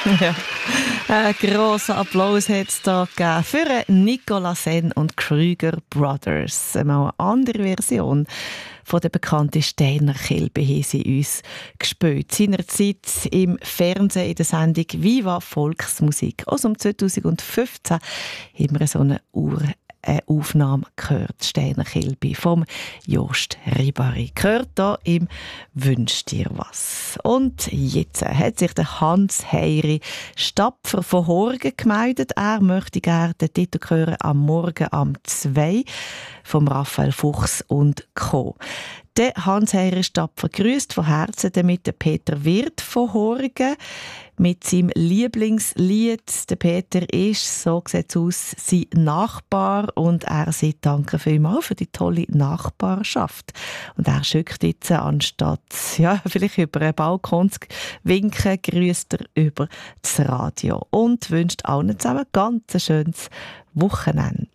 Ja. Ein grosser Applaus hat es hier gegeben für Nicolas Sen und Krüger Brothers. Auch eine andere Version von der bekannten Steiner Kilbe haben sie uns gespielt. Seinerzeit im Fernsehen in der Sendung «Viva Volksmusik». Also um 2015 haben wir so eine Aufnahme gehört, Steiner Kilbe vom Jost Ribari. Gehört hier im «Wünsch dir was». Und jetzt hat sich der Hans-Heiri Stapfer von Horgen gemeldet. Er möchte gerne den Titel hören «Am Morgen am 2» vom Raphael Fuchs und Co. Der Hans-Heiri Stapfer grüßt von Herzen damit der Peter Wirth von Horgen mit seinem Lieblingslied. Der Peter ist, so sieht es aus, sein Nachbar und er sagt danke vielmals für die tolle Nachbarschaft. Und er schickt jetzt, anstatt vielleicht über einen Balkon zu winken, grüßt er über das Radio und wünscht allen zusammen ganz ein schönes Wochenende.